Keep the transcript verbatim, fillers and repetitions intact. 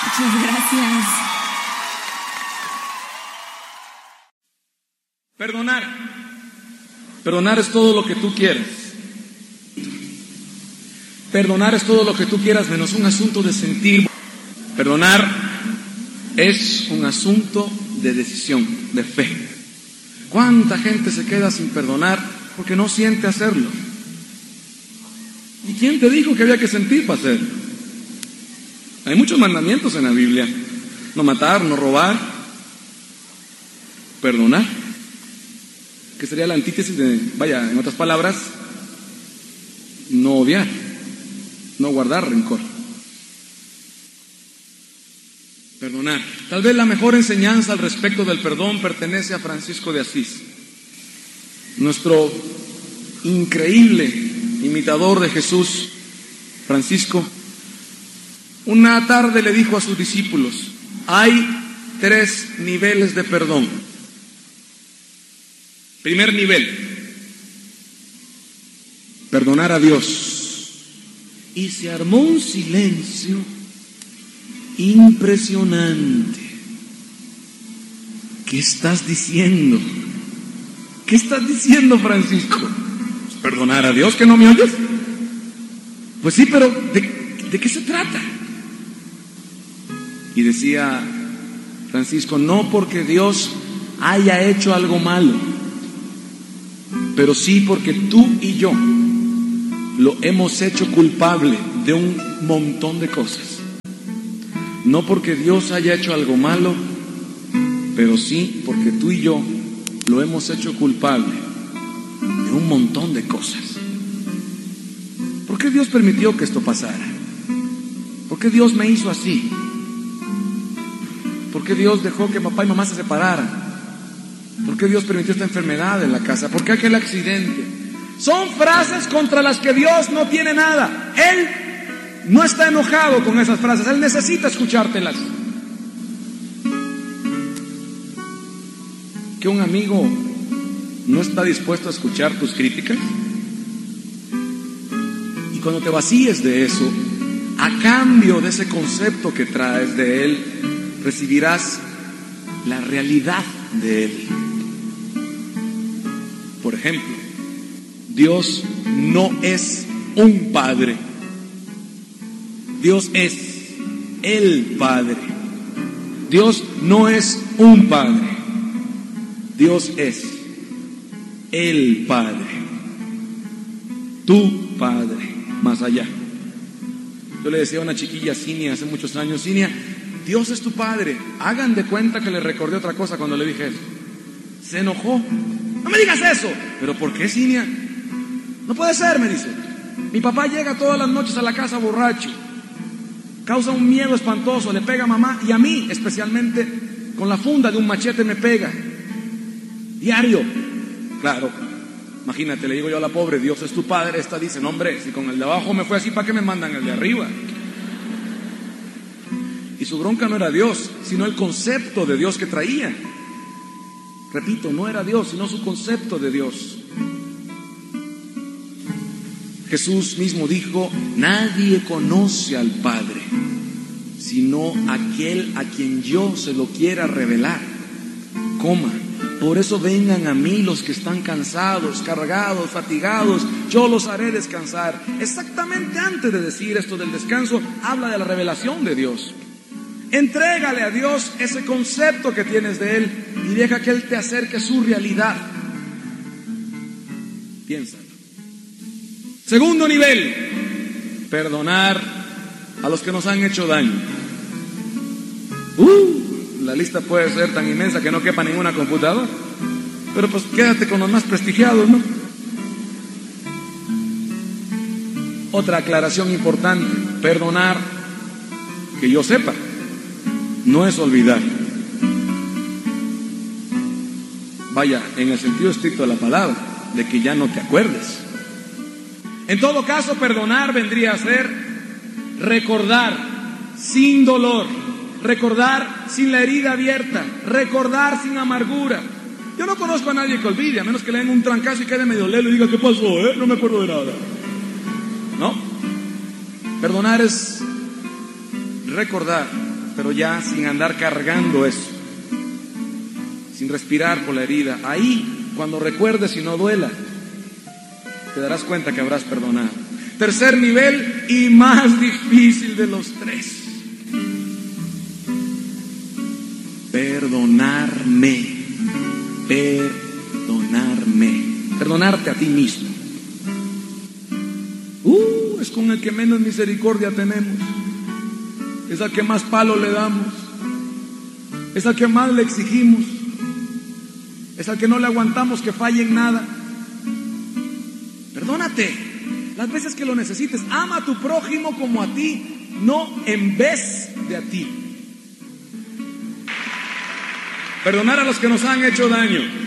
Muchas gracias. Perdonar. Perdonar es todo lo que tú quieras. Perdonar es todo lo que tú quieras, menos un asunto de sentir. Perdonar es un asunto de decisión, de fe. ¿Cuánta gente se queda sin perdonar porque no siente hacerlo? ¿Y quién te dijo que había que sentir para hacerlo? Hay muchos mandamientos en la Biblia. No matar, no robar. Perdonar, que sería la antítesis de, vaya, en otras palabras, no odiar, no guardar rencor. Perdonar. Tal vez la mejor enseñanza al respecto del perdón pertenece a Francisco de Asís, nuestro increíble imitador de Jesús. Francisco, una tarde le dijo a sus discípulos: hay tres niveles de perdón. Primer nivel, perdonar a Dios. Y se armó un silencio impresionante. ¿Qué estás diciendo? ¿Qué estás diciendo, Francisco? Pues perdonar a Dios, ¿que no me oyes? Pues sí, pero ¿de, de qué se trata? Y decía Francisco: no porque Dios haya hecho algo malo, pero sí porque tú y yo lo hemos hecho culpable de un montón de cosas. No porque Dios haya hecho algo malo, pero sí porque tú y yo lo hemos hecho culpable de un montón de cosas. ¿Por qué Dios permitió que esto pasara? ¿Por qué Dios me hizo así? ¿Por qué Dios dejó que papá y mamá se separaran? ¿Por qué Dios permitió esta enfermedad en la casa? ¿Por qué aquel accidente? Son frases contra las que Dios no tiene nada. Él no está enojado con esas frases. Él necesita escuchártelas. ¿Que un amigo no está dispuesto a escuchar tus críticas? Y cuando te vacíes de eso, a cambio de ese concepto que traes de Él, recibirás la realidad de Él. Por ejemplo, Dios no es un padre. Dios es el Padre. Dios no es un padre. Dios es el Padre. Tu Padre, más allá. Yo le decía a una chiquilla, Cinia, hace muchos años: Cinia, Dios es tu Padre. Hagan de cuenta que le recordé otra cosa cuando le dije eso. Se enojó. No me digas eso. ¿Pero por qué, Cinia? No puede ser, me dice. Mi papá llega todas las noches a la casa borracho, causa un miedo espantoso, le pega a mamá y a mí especialmente, con la funda de un machete me pega. Diario. Claro, imagínate, le digo yo a la pobre: Dios es tu Padre. Esta dice: no, hombre, si con el de abajo me fue así, ¿para qué me mandan el de arriba? Y su bronca no era Dios, sino el concepto de Dios que traía. Repito, no era Dios, sino su concepto de Dios. Jesús mismo dijo: nadie conoce al Padre, sino aquel a quien yo se lo quiera revelar. Coma. Por eso vengan a mí los que están cansados, cargados, fatigados, yo los haré descansar. Exactamente antes de decir esto del descanso, habla de la revelación de Dios. Entrégale a Dios ese concepto que tienes de Él y deja que Él te acerque su realidad. Piénsalo. Segundo nivel, perdonar a los que nos han hecho daño. Uh, la lista puede ser tan inmensa que no quepa ninguna computadora, pero pues quédate con los más prestigiados, ¿no? Otra aclaración importante: perdonar, que yo sepa, no es olvidar. Vaya, en el sentido estricto de la palabra, de que ya no te acuerdes. En todo caso, perdonar vendría a ser recordar sin dolor, recordar sin la herida abierta, recordar sin amargura. Yo no conozco a nadie que olvide, a menos que le den un trancazo y quede medio lelo y diga: ¿qué pasó? Eh? No me acuerdo de nada. No. Perdonar es recordar, pero ya sin andar cargando eso, sin respirar por la herida. Ahí, cuando recuerdes y no duela, te darás cuenta que habrás perdonado. Tercer nivel y más difícil de los tres: perdonarme. Perdonarme. Perdonarte a ti mismo. Uh, es con el que menos misericordia tenemos. Es al que más palo le damos. Es al que más le exigimos. Es al que no le aguantamos que falle en nada. Perdónate las veces que lo necesites. Ama a tu prójimo como a ti, no en vez de a ti. Perdonar a los que nos han hecho daño.